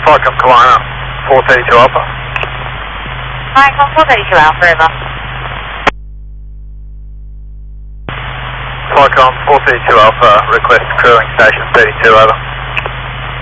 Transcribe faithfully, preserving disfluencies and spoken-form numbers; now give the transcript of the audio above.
Flycom Kalina, four thirty-two Alpha. Flycom four thirty-two Alpha, over. Flycom four thirty-two Alpha, request crewing station thirty-two, over.